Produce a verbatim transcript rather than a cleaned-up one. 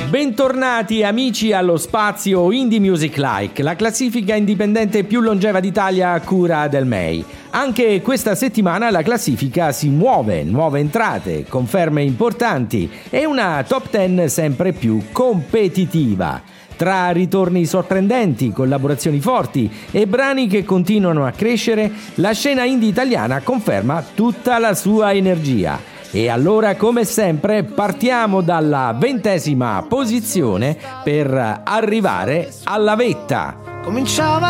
Bentornati amici allo spazio Indie Music Like, la classifica indipendente più longeva d'Italia a cura del M E I. Anche questa settimana la classifica si muove, nuove entrate, conferme importanti e una top dieci sempre più competitiva. Tra ritorni sorprendenti, collaborazioni forti e brani che continuano a crescere, la scena indie italiana conferma tutta la sua energia. E allora, come sempre, partiamo dalla ventesima posizione per arrivare alla vetta. Cominciava